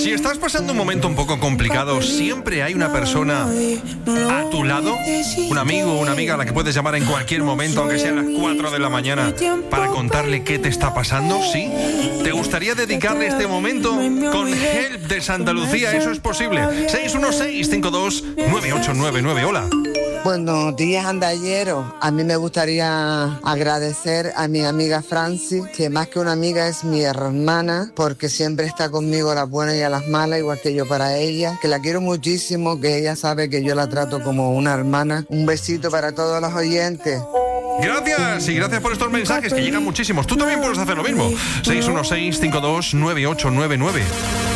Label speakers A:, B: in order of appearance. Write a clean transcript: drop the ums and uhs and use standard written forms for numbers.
A: Si estás pasando un momento un poco complicado, siempre hay una persona a tu lado, un amigo o una amiga a la que puedes llamar en cualquier momento, aunque sean las 4 de la mañana, para contarle qué te está pasando, ¿sí? ¿Te gustaría dedicarle este momento con Help de Santa Lucía? Eso es posible. 616-52-9899. Hola.
B: Buenos días, andalleros. A mí me gustaría agradecer a mi amiga Francis, que más que una amiga es mi hermana, porque siempre está conmigo a las buenas y a las malas, igual que yo para ella, que la quiero muchísimo, que ella sabe que yo la trato como una hermana. Un besito para todos los oyentes.
A: Gracias, y gracias por estos mensajes que llegan muchísimos. Tú también puedes hacer lo mismo. 616-52-9899.